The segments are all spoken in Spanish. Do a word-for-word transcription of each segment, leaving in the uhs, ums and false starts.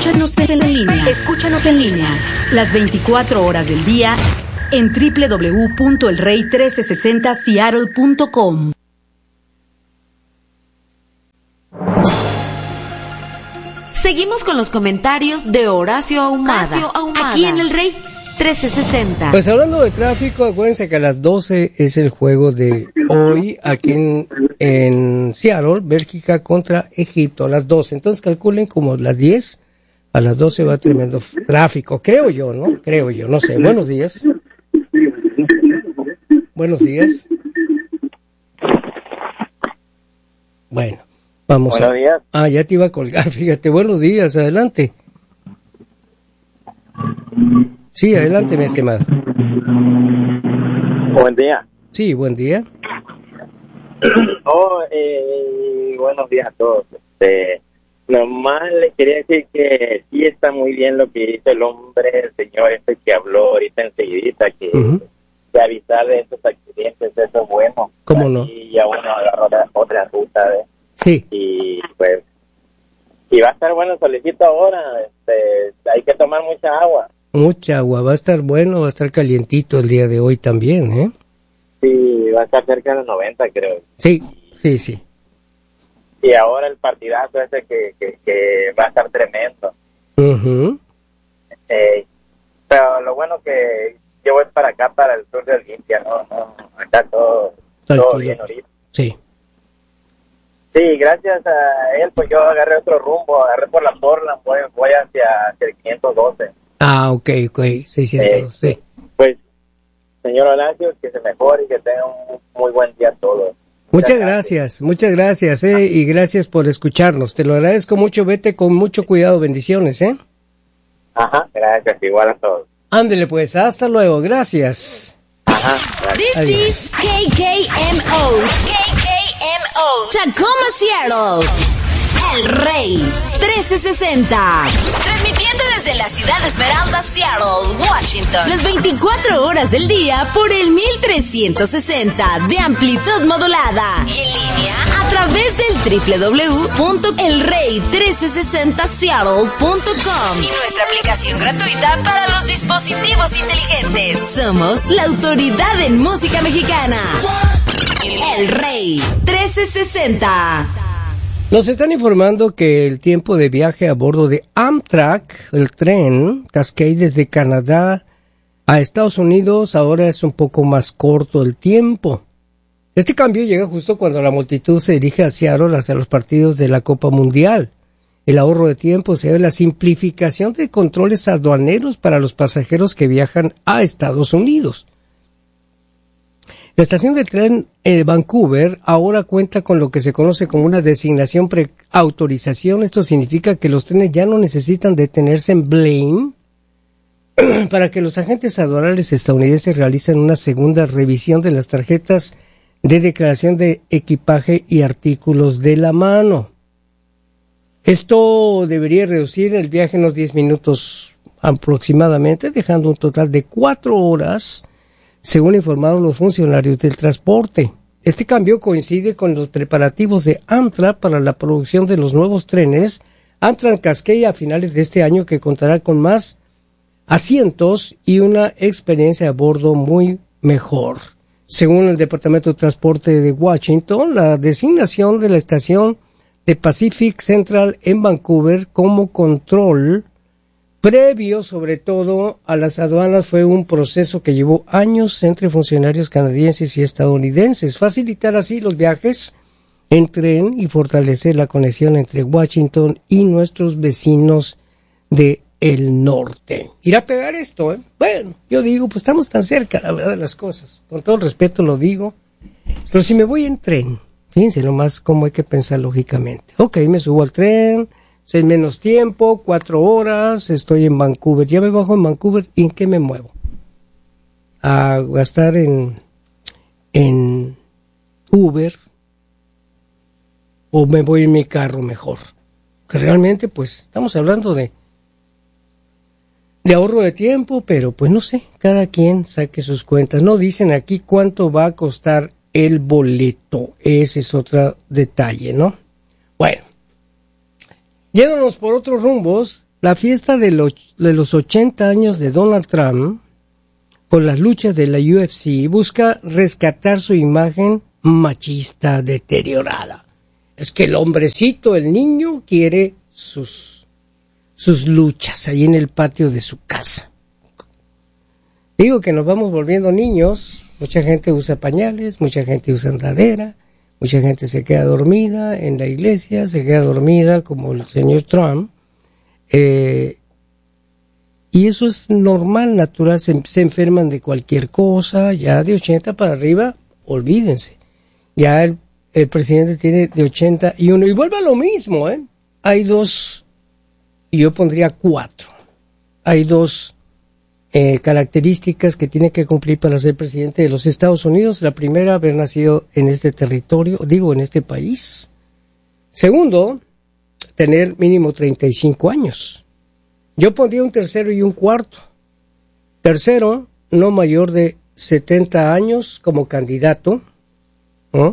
Escúchanos en línea. Escúchanos en línea. Las veinticuatro horas del día en doble u doble u doble u punto el rey trece sesenta seattle punto com. Seguimos con los comentarios de Horacio Ahumada, Horacio Ahumada, aquí en el Rey trece sesenta. Pues hablando de tráfico, acuérdense que a las doce es el juego de hoy aquí en, en Seattle, Bélgica contra Egipto, a las doce. Entonces calculen como a las diez, a las doce va tremendo tráfico, creo yo, ¿no? Creo yo, no sé. Buenos días. Buenos días. Bueno, vamos Buenos a... días. Ah, ya te iba a colgar, fíjate. Buenos días, adelante. Sí, adelante, mi estimado. Buen día. Sí, buen día. Oh, eh, buenos días a todos. Este, nomás les quería decir que sí está muy bien lo que dice el hombre, el señor este que habló ahorita enseguidita, que, Uh-huh. que avisar de estos accidentes, eso es bueno. ¿Cómo no? Y ya uno agarra otra, otra ruta, ¿ves? Sí. Y pues, y va a estar bueno el solecito ahora, este, hay que tomar mucha agua. Mucha agua, va a estar bueno, va a estar calientito el día de hoy también, ¿eh? Sí, va a estar cerca de los noventa, creo. Sí, sí, sí. Y ahora el partidazo ese que, que, que va a estar tremendo. Uh-huh. Eh, pero lo bueno que yo voy para acá, para el sur de Olimpia, ¿no? no acá todo, todo bien ahorita. Sí. Sí, gracias a él, pues yo agarré otro rumbo, agarré por la Portland, voy, voy hacia, hacia el quinientos doce. Ah, ok, ok, seiscientos, Eh, sí. Pues, señor Horacio, que se mejore y que tenga un muy buen día a todos. Muchas gracias, muchas gracias, eh, y gracias por escucharnos. Te lo agradezco mucho, vete con mucho cuidado, bendiciones, ¿eh? Ajá, gracias, igual a todos. Ándele pues, hasta luego, gracias. Ajá, This Adiós. is K K M O, K K M O, Tacoma, Seattle. El Rey trece sesenta. Transmitiendo desde la ciudad de Esmeralda, Seattle, Washington. Las veinticuatro horas del día por el mil trescientos sesenta de amplitud modulada. Y en línea a través del doble u doble u doble u punto el rey trece sesenta seattle punto com. Y nuestra aplicación gratuita para los dispositivos inteligentes. Somos la autoridad en música mexicana. El Rey trece sesenta. Nos están informando que el tiempo de viaje a bordo de Amtrak, el tren Cascade desde Canadá a Estados Unidos, ahora es un poco más corto el tiempo. Este cambio llega justo cuando la multitud se dirige a Seattle hacia los partidos de la Copa Mundial. El ahorro de tiempo se debe a la simplificación de controles aduaneros para los pasajeros que viajan a Estados Unidos. La estación de tren de Vancouver ahora cuenta con lo que se conoce como una designación preautorización. Esto significa que los trenes ya no necesitan detenerse en Blaine para que los agentes aduanales estadounidenses realicen una segunda revisión de las tarjetas de declaración de equipaje y artículos de la mano. Esto debería reducir el viaje en unos diez minutos aproximadamente, dejando un total de cuatro horas, según informaron los funcionarios del transporte. Este cambio coincide con los preparativos de Amtrak para la producción de los nuevos trenes Amtrak Cascade a finales de este año, que contará con más asientos y una experiencia a bordo muy mejor. Según el Departamento de Transporte de Washington, la designación de la estación de Pacific Central en Vancouver como control previo, sobre todo, a las aduanas fue un proceso que llevó años entre funcionarios canadienses y estadounidenses. Facilitar así los viajes en tren y fortalecer la conexión entre Washington y nuestros vecinos de el norte. ¿Irá a pegar esto? ¿eh? Bueno, yo digo, pues estamos tan cerca, la verdad de las cosas. Con todo el respeto lo digo. Pero si me voy en tren, fíjense nomás cómo hay que pensar lógicamente. Ok, me subo al tren, es menos tiempo, cuatro horas, estoy en Vancouver. Ya me bajo en Vancouver, ¿y en qué me muevo? A gastar en, en Uber, o me voy en mi carro mejor. Que realmente, pues, estamos hablando de de ahorro de tiempo, pero pues no sé, cada quien saque sus cuentas. No dicen aquí cuánto va a costar el boleto. Ese es otro detalle, ¿no? Bueno, yéndonos por otros rumbos, la fiesta de los, de los ochenta años de Donald Trump, con las luchas de la U F C, busca rescatar su imagen machista deteriorada. Es que el hombrecito, el niño, quiere sus, sus luchas ahí en el patio de su casa. Digo que nos vamos volviendo niños, mucha gente usa pañales, mucha gente usa andadera, mucha gente se queda dormida en la iglesia, se queda dormida como el señor Trump, eh, y eso es normal, natural, se, se enferman de cualquier cosa, ya de ochenta para arriba, olvídense, ya el, el presidente tiene de ochenta y uno, y vuelve a lo mismo, ¿eh? Hay dos, y yo pondría cuatro, hay dos Eh, características que tiene que cumplir para ser presidente de los Estados Unidos. La primera, haber nacido en este territorio, digo, en este país. Segundo, tener mínimo treinta y cinco años. Yo pondría un tercero y un cuarto. Tercero, no mayor de setenta años como candidato, ¿no?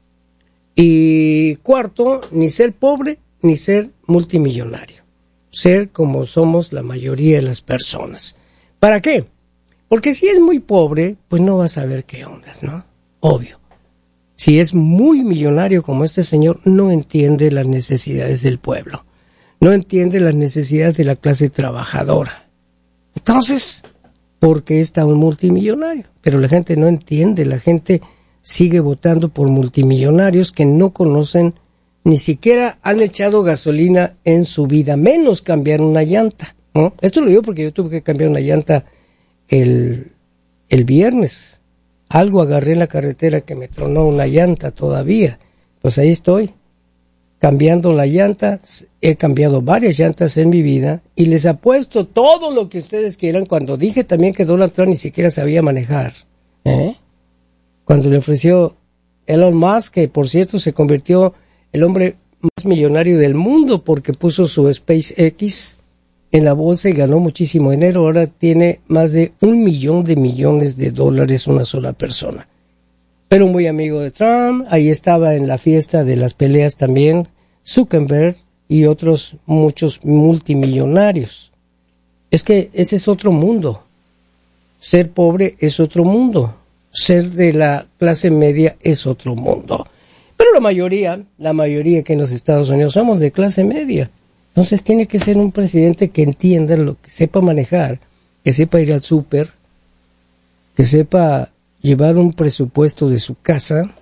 Y cuarto, ni ser pobre ni ser multimillonario. Ser como somos la mayoría de las personas. ¿Para qué? Porque si es muy pobre, pues no va a saber qué ondas, ¿no? Obvio. Si es muy millonario como este señor, no entiende las necesidades del pueblo. No entiende las necesidades de la clase trabajadora. Entonces, ¿por qué está un multimillonario? Pero la gente no entiende, la gente sigue votando por multimillonarios que no conocen, ni siquiera han echado gasolina en su vida, menos cambiar una llanta. ¿No? Esto lo digo porque yo tuve que cambiar una llanta el, el viernes. Algo agarré en la carretera que me tronó una llanta todavía. Pues ahí estoy, cambiando la llanta. He cambiado varias llantas en mi vida y les apuesto todo lo que ustedes quieran. Cuando dije también que Donald Trump ni siquiera sabía manejar, ¿eh? Cuando le ofreció Elon Musk, que por cierto se convirtió el hombre más millonario del mundo porque puso su SpaceX en la bolsa y ganó muchísimo dinero. Ahora tiene más de un millón de millones de dólares una sola persona. Pero muy amigo de Trump, ahí estaba en la fiesta de las peleas también Zuckerberg y otros muchos multimillonarios. Es que ese es otro mundo. Ser pobre es otro mundo. Ser de la clase media es otro mundo. Pero la mayoría, la mayoría que en los Estados Unidos somos de clase media. Entonces tiene que ser un presidente que entienda, lo que sepa manejar, que sepa ir al súper, que sepa llevar un presupuesto de su casa.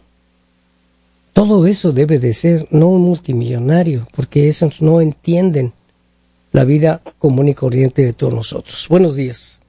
Todo eso debe de ser, no un multimillonario, porque esos no entienden la vida común y corriente de todos nosotros. Buenos días.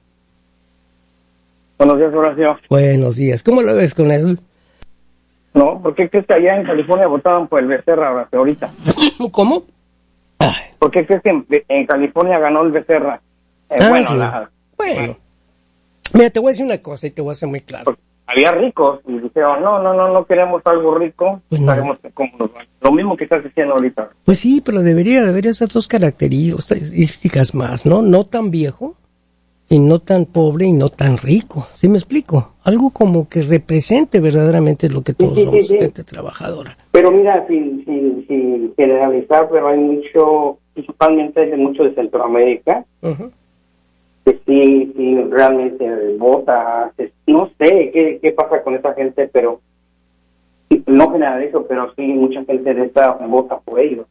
Buenos días, Horacio. Buenos días. ¿Cómo lo ves con él? No, ¿por qué crees que allá en California votaban por el Becerra, Horacio, ahorita? ¿Cómo? Ay. ¿Por qué crees que en, en California ganó el Becerra? Eh, ah, bueno, sí. la, bueno. Mira, te voy a decir una cosa y te voy a hacer muy claro. Había ricos y dijeron, no, no, no, no queremos algo rico. Pues no. Sabemos cómo nos va. Lo mismo que estás diciendo ahorita. Pues sí, pero debería haber esas dos características más, ¿no? No tan viejo y no tan pobre y no tan rico. ¿Sí me explico? Algo como que represente verdaderamente lo que todos sí, sí, somos, sí, sí. gente trabajadora. Pero mira, sin, sin, sin generalizar, pero hay mucho, principalmente de mucho de Centroamérica, Uh-huh. que sí, sí, realmente vota. No sé qué, qué pasa con esa gente, pero no generalizo, pero sí, mucha gente de esta vota por ellos.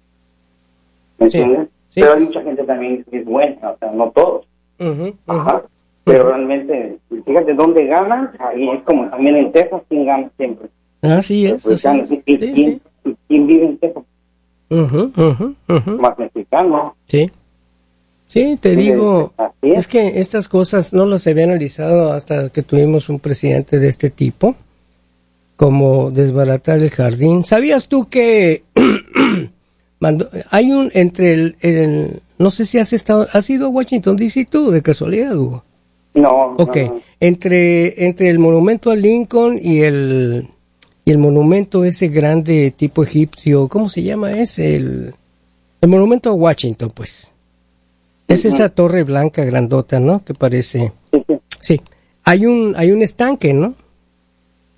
¿Me Sí, entiendes? sí, pero sí, hay mucha gente también que es buena, o sea, no todos. Uh-huh, uh-huh. Ajá. Pero realmente, fíjate dónde ganan, ahí es como también en Texas, ¿quién gana siempre? Así es, Pues, así es. ¿y- y- Sí, ¿quién, sí. y quién vive en Texas? Ujú, ujú, ujú. Más mexicano. Sí. Sí, te Sí, digo, así es. es que estas cosas no las había analizado hasta que tuvimos un presidente de este tipo, como desbaratar el jardín. ¿Sabías tú que mandó, hay un entre el, el, no sé si has estado, has ido a Washington D C tú de casualidad, Hugo? No, Ok, no, no. entre entre el monumento a Lincoln y el y el monumento ese grande tipo egipcio, ¿cómo se llama ese? El, el monumento a Washington, pues. Es esa torre blanca grandota, ¿no? Que parece. Sí, sí. Sí. Hay un hay un estanque, ¿no?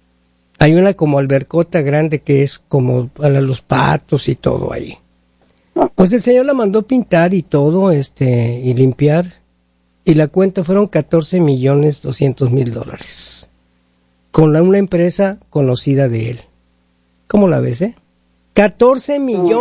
Hay una como albercota grande que es como para los patos y todo ahí. Pues el señor la mandó pintar y todo, este, y limpiar, y la cuenta fueron catorce millones doscientos mil dólares, con la, una empresa conocida de él. ¿Cómo la ves, eh? catorce millones.